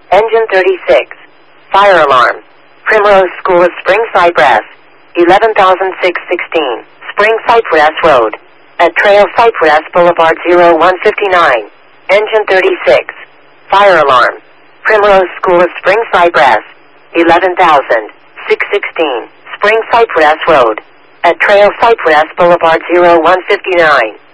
Engine 36. Fire alarm. Primrose School of Spring Cypress. 11,616. Spring Cypress Road. At Trail Cypress Boulevard 0159. Engine 36. Fire alarm. Primrose School of Spring Cypress. 11,616. Spring Cypress Road. At Trail Cypress Boulevard 0159.